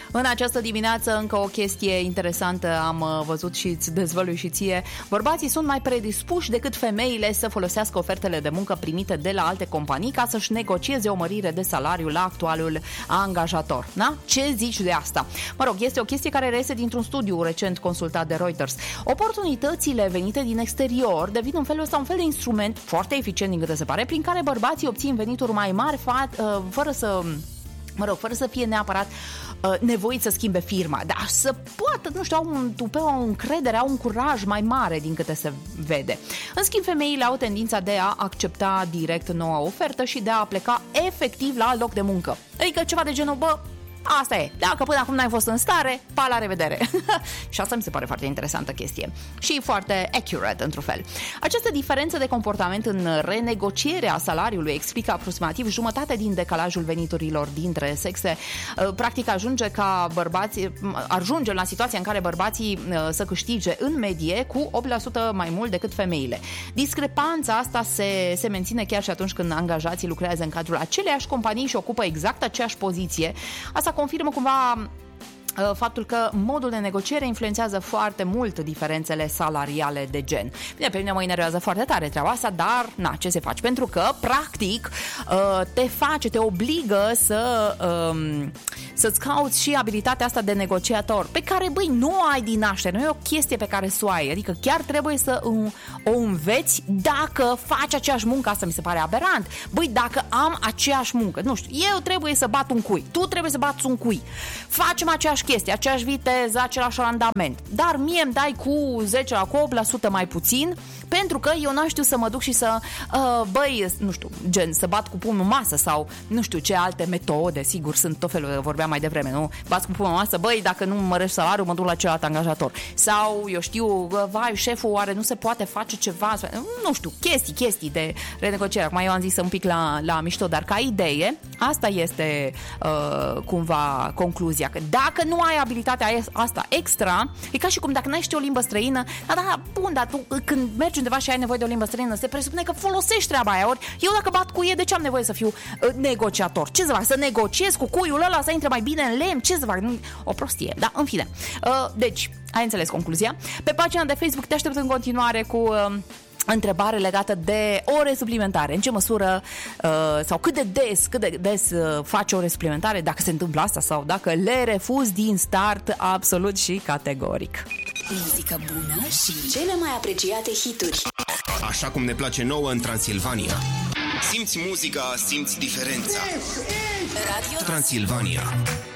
În această dimineață încă o chestie interesantă am văzut și îți dezvălui și ție. Bărbații sunt mai predispuși decât femeile să folosească ofertele de muncă primite de la alte companii ca să-și negocieze o mărire de salariu la actualul angajator. Da? Ce zici de asta? Mă rog, este o chestie care reiese dintr-un studiu recent consultat de Reuters. Oportunitățile venite din exterior devin în felul ăsta un fel de instrument foarte eficient din câte se pare, prin care bărbații obțin venituri mai mari fără să fie neapărat nevoit să schimbe firma, dar să poată, nu știu, au un tupeu, au încredere, au un curaj mai mare din câte se vede. În schimb, femeile au tendința de a accepta direct noua ofertă și de a pleca efectiv la alt loc de muncă. Adică ceva de genul, asta e. Dacă până acum n-ai fost în stare, la revedere. Și asta mi se pare foarte interesantă chestie. Și foarte accurate, într-un fel. Această diferență de comportament în renegocierea salariului explică aproximativ jumătate din decalajul veniturilor dintre sexe. Practic ajungem la situația în care bărbații să câștige în medie cu 8% mai mult decât femeile. Discrepanța asta se menține chiar și atunci când angajații lucrează în cadrul aceleiași companii și ocupă exact aceeași poziție. Asta confirmă cumva faptul că modul de negociere influențează foarte mult diferențele salariale de gen. Bine, pe mine mă enervează foarte tare treaba asta, dar ce se face? Pentru că, practic, te obligă să-ți cauți și abilitatea asta de negociator, pe care, nu o ai din naștere, nu e o chestie pe care să o ai, adică chiar trebuie să o înveți dacă faci aceeași muncă. Asta mi se pare aberant. Dacă am aceeași muncă, nu știu, eu trebuie să bat un cui, tu trebuie să bați un cui, facem aceeași chestie, aceeași viteză, același randament, dar mie îmi dai cu 8% mai puțin, pentru că eu n-știu să mă duc și să nu știu, gen, să bat cu pumnul în masă sau nu știu ce alte metode, sigur, sunt tot felul, vorbeam mai devreme, nu? Bați cu pumnul în masă, dacă nu mărești salariul, mă duc la celălalt angajator. Sau, eu știu, șeful, oare nu se poate face ceva? Nu știu, chestii de renegociere. Acum eu am zis un pic la mișto, dar ca idee, asta este cumva concluzia, că dacă nu ai abilitatea asta extra, e ca și cum dacă n-ai ști o limbă străină, dar tu când mergi undeva și ai nevoie de o limbă străină, se presupune că folosești treaba aia. Ori eu dacă bat cu de ce am nevoie să fiu negociator? Ce să fac? Să negociez cu cuiul ăla, să intre mai bine în lemn? Ce să fac? O prostie, da? În fine. Deci, ai înțeles concluzia. Pe pagina de Facebook te aștept în continuare cu întrebare legată de ore suplimentare. În ce măsură sau cât de des faci ore suplimentare, dacă se întâmplă asta sau dacă le refuzi din start absolut și categoric. Muzică bună și cele mai apreciate hituri. Așa cum ne place nouă în Transilvania. Simți muzica, simți diferența. Radio Transilvania.